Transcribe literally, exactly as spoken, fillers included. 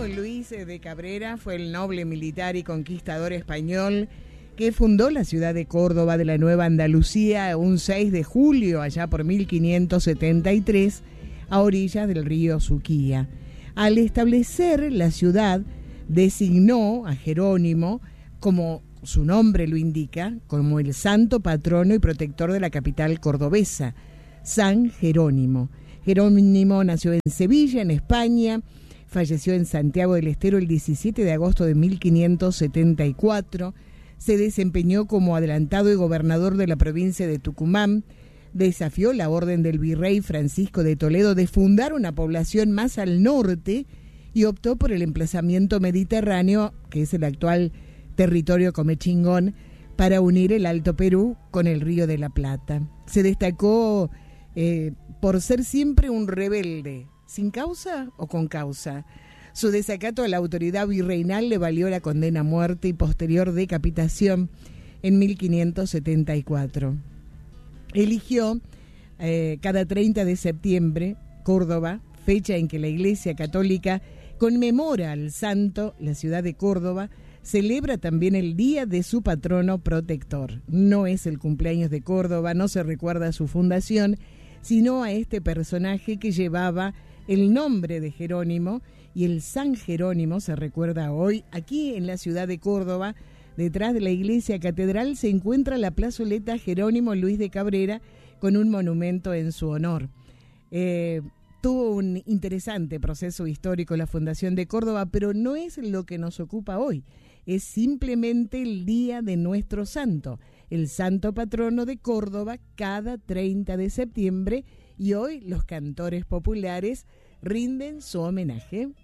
Jerónimo Luis de Cabrera fue el noble militar y conquistador español que fundó la ciudad de Córdoba de la Nueva Andalucía un seis de julio, allá por mil quinientos setenta y tres, a orillas del río Suquía. Al establecer la ciudad, designó a Jerónimo, como su nombre lo indica, como el santo patrono y protector de la capital cordobesa, San Jerónimo. Jerónimo nació en Sevilla, en España, falleció en Santiago del Estero el diecisiete de agosto de mil quinientos setenta y cuatro, se desempeñó como adelantado y gobernador de la provincia de Tucumán, desafió la orden del virrey Francisco de Toledo de fundar una población más al norte y optó por el emplazamiento mediterráneo, que es el actual territorio comechingón, para unir el Alto Perú con el Río de la Plata. Se destacó eh, por ser siempre un rebelde, sin causa o con causa. Su desacato a la autoridad virreinal le valió la condena a muerte y posterior decapitación en mil quinientos setenta y cuatro. Eligió eh, cada treinta de septiembre Córdoba, fecha en que la Iglesia Católica conmemora al santo. La ciudad de Córdoba celebra también el día de su patrono protector. No es el cumpleaños de Córdoba, no se recuerda a su fundación, sino a este personaje que llevaba el nombre de Jerónimo, y el San Jerónimo se recuerda hoy. Aquí en la ciudad de Córdoba, detrás de la iglesia catedral, se encuentra la plazoleta Jerónimo Luis de Cabrera con un monumento en su honor. Eh, tuvo un interesante proceso histórico la fundación de Córdoba, pero no es lo que nos ocupa hoy. Es simplemente el día de nuestro santo, el santo patrono de Córdoba, cada treinta de septiembre, y hoy los cantores populares rinden su homenaje.